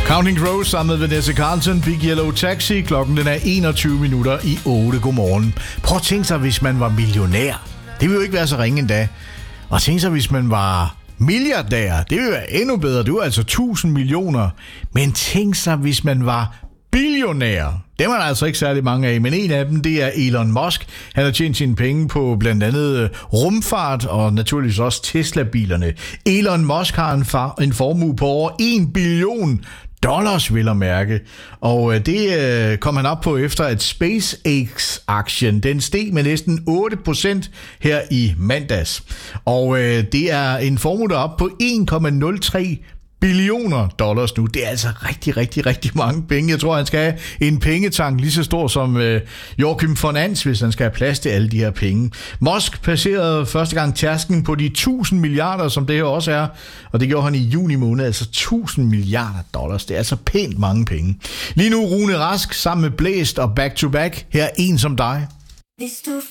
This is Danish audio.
Counting Crows sammen med Vanessa Carlton, Big Yellow Taxi. Klokken den er 21 minutter i 8. Godmorgen. Prøv at tænke sig, hvis man var millionær. Det ville jo ikke være så ringe endda. Og tænk sig, hvis man var milliardær. Det ville være endnu bedre. Det var altså 1000 millioner. Men tænk sig, hvis man var billionær. Dem er der altså ikke særlig mange af, men en af dem, det er Elon Musk. Han har tjent sine penge på blandt andet rumfart og naturligvis også Tesla-bilerne. Elon Musk har en formue på over $1 billion, vil jeg mærke. Og det kom han op på efter, at SpaceX-aktien, den steg med næsten 8% her i mandags. Og det er en formue, der er op på $1,03 billioner nu. Det er altså rigtig, rigtig, rigtig mange penge. Jeg tror, han skal have en pengetank lige så stor som Joachim von Ans, hvis han skal have plads til alle de her penge. Musk passerede første gang tærsklen på de 1000 milliarder, som det her også er, og det gjorde han i juni måned, altså $1000 milliarder. Det er altså pænt mange penge. Lige nu Rune Rask sammen med Blæst og Back to Back. Her er En som dig. Hvis du